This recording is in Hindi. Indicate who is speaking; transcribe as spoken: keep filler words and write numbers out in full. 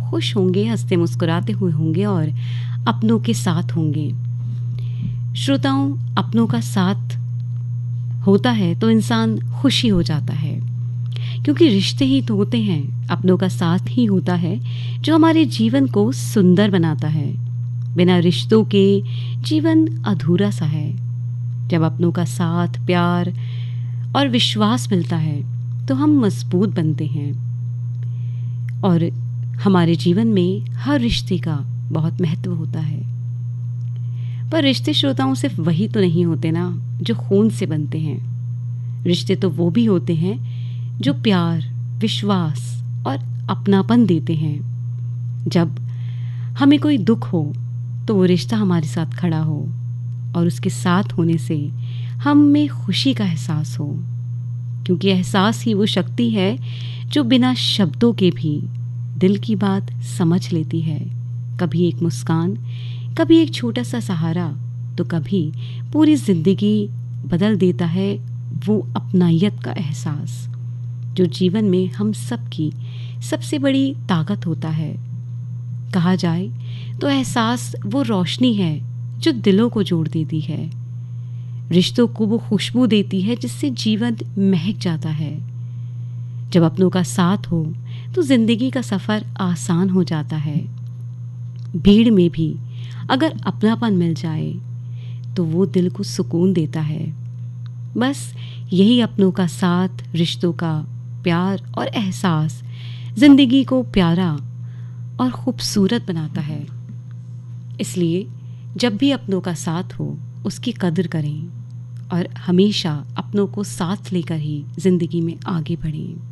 Speaker 1: खुश होंगे, हंसते मुस्कुराते हुए होंगे और अपनों के साथ होंगे। श्रोताओं, अपनों का साथ होता है तो इंसान खुशी हो जाता है, क्योंकि रिश्ते ही तो होते हैं, अपनों का साथ ही होता है जो हमारे जीवन को सुंदर बनाता है। बिना रिश्तों के जीवन अधूरा सा है। जब अपनों का साथ, प्यार और विश्वास मिलता है तो हम मजबूत बनते हैं और हमारे जीवन में हर रिश्ते का बहुत महत्व होता है। पर रिश्ते श्रोताओं सिर्फ वही तो नहीं होते ना जो खून से बनते हैं। रिश्ते तो वो भी होते हैं जो प्यार, विश्वास और अपनापन देते हैं। जब हमें कोई दुख हो तो वो रिश्ता हमारे साथ खड़ा हो और उसके साथ होने से हम में खुशी का एहसास हो, क्योंकि एहसास ही वो शक्ति है जो बिना शब्दों के भी दिल की बात समझ लेती है। कभी एक मुस्कान, कभी एक छोटा सा सहारा, तो कभी पूरी जिंदगी बदल देता है वो अपनायत का एहसास, जो जीवन में हम सबकी सबसे बड़ी ताकत होता है। कहा जाए तो एहसास वो रोशनी है जो दिलों को जोड़ देती है, रिश्तों को वो खुशबू देती है जिससे जीवन महक जाता है। जब अपनों का साथ हो तो जिंदगी का सफ़र आसान हो जाता है। भीड़ में भी अगर अपनापन मिल जाए तो वो दिल को सुकून देता है। बस यही अपनों का साथ, रिश्तों का प्यार और एहसास जिंदगी को प्यारा और खूबसूरत बनाता है। इसलिए जब भी अपनों का साथ हो उसकी कदर करें और हमेशा अपनों को साथ लेकर ही जिंदगी में आगे बढ़ें।